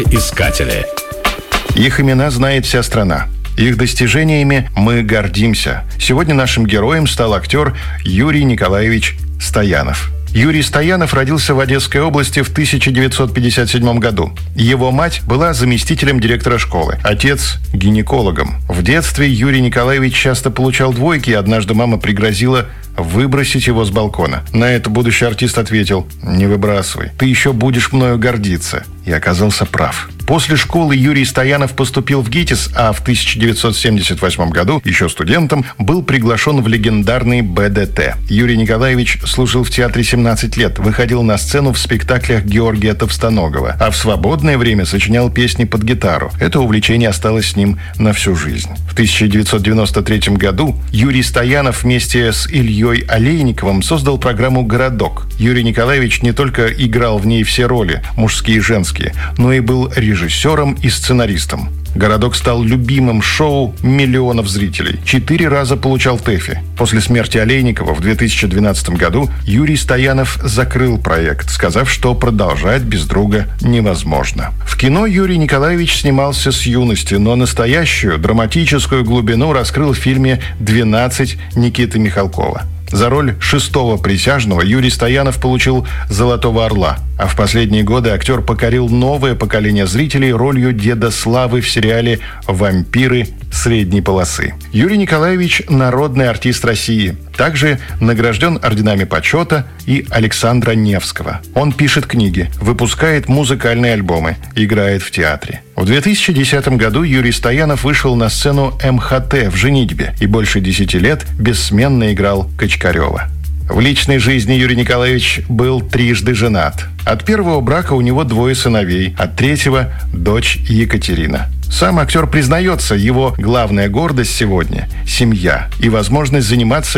Искатели. Их имена знает вся страна. Их достижениями мы гордимся. Сегодня нашим героем стал актер Юрий Николаевич Стоянов. Юрий Стоянов родился в Одесской области в 1957 году. Его мать была заместителем директора школы, отец – гинекологом. В детстве Юрий Николаевич часто получал двойки, и однажды мама пригрозила выбросить его с балкона. На это будущий артист ответил: «Не выбрасывай, ты еще будешь мною гордиться». И оказался прав. После школы Юрий Стоянов поступил в ГИТИС, а в 1978 году, еще студентом, был приглашен в легендарный БДТ. Юрий Николаевич служил в театре 17 лет, выходил на сцену в спектаклях Георгия Товстоногова, а в свободное время сочинял песни под гитару. Это увлечение осталось с ним на всю жизнь. В 1993 году Юрий Стоянов вместе с Ильей Олейниковым создал программу «Городок». Юрий Николаевич не только играл в ней все роли, мужские и женские, но и был режиссером и сценаристом. «Городок» стал любимым шоу миллионов зрителей. 4 раза получал ТЭФИ. После смерти Олейникова в 2012 году Юрий Стоянов закрыл проект, сказав, что продолжать без друга невозможно. В кино Юрий Николаевич снимался с юности, но настоящую драматическую глубину раскрыл в фильме «12» Никиты Михалкова. За роль 6-го присяжного Юрий Стоянов получил «Золотого орла», а в последние годы актер покорил новое поколение зрителей ролью деда Славы в сериале «Вампиры средней полосы». Юрий Николаевич – народный артист России. Также награжден орденами почета и Александра Невского. Он пишет книги, выпускает музыкальные альбомы, играет в театре. В 2010 году Юрий Стоянов вышел на сцену МХТ в «Женитьбе» и больше 10 лет бессменно играл Качкарева. В личной жизни Юрий Николаевич был трижды женат. От первого брака у него 2 сыновей, от третьего – дочь Екатерина. Сам актер признается, его главная гордость сегодня – семья и возможность заниматься